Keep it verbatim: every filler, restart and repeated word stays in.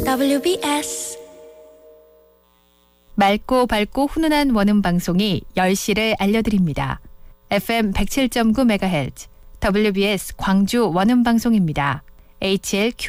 더블유비에스 맑고 밝고 훈훈한 원음 방송이 열 시를 알려드립니다. 에프엠 백칠 점 구 메가헤르츠 더블유비에스 광주 원음 방송입니다. 에이치엘큐